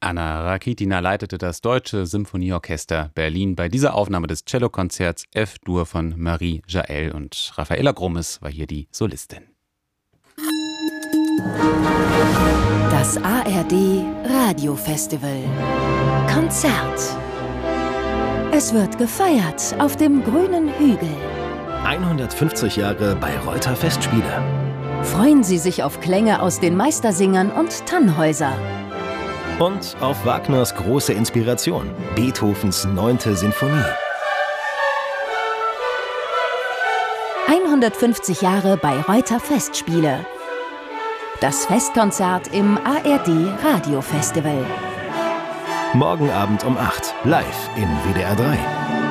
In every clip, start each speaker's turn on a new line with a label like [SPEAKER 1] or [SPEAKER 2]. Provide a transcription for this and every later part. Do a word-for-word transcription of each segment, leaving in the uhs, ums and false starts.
[SPEAKER 1] Anna Rakitina leitete das Deutsche Symphonieorchester Berlin bei dieser Aufnahme des Cellokonzerts F-Dur von Marie Jaël, und Raffaella Grummes war hier die Solistin.
[SPEAKER 2] Das A R D Radiofestival Konzert. Es wird gefeiert auf dem grünen Hügel.
[SPEAKER 3] hundertfünfzig Jahre Bayreuther Festspiele.
[SPEAKER 2] Freuen Sie sich auf Klänge aus den Meistersingern und Tannhäuser.
[SPEAKER 3] Und auf Wagners große Inspiration, Beethovens neunte Sinfonie.
[SPEAKER 2] hundertfünfzig Jahre Bayreuther Festspiele. Das Festkonzert im A R D Radiofestival.
[SPEAKER 3] Morgen Abend um acht, live in W D R drei.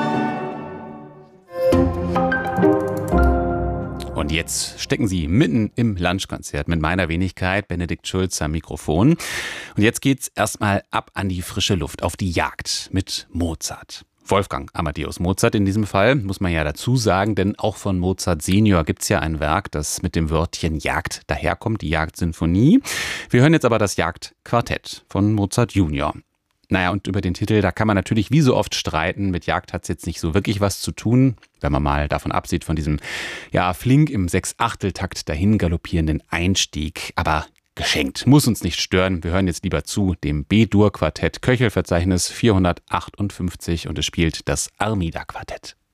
[SPEAKER 1] Und jetzt stecken Sie mitten im Lunchkonzert mit meiner Wenigkeit, Benedikt Schulz am Mikrofon. Und jetzt geht's erstmal ab an die frische Luft, auf die Jagd mit Mozart. Wolfgang Amadeus Mozart in diesem Fall, muss man ja dazu sagen, denn auch von Mozart Senior gibt's ja ein Werk, das mit dem Wörtchen Jagd daherkommt, die Jagdsinfonie. Wir hören jetzt aber das Jagdquartett von Mozart Junior. Naja, und über den Titel, da kann man natürlich wie so oft streiten. Mit Jagd hat's jetzt nicht so wirklich was zu tun, wenn man mal davon absieht, von diesem, ja, flink im Sechsachteltakt dahin galoppierenden Einstieg. Aber geschenkt, muss uns nicht stören. Wir hören jetzt lieber zu dem B-Dur-Quartett, Köchelverzeichnis vierhundertachtundfünfzig, und es spielt das Armida-Quartett.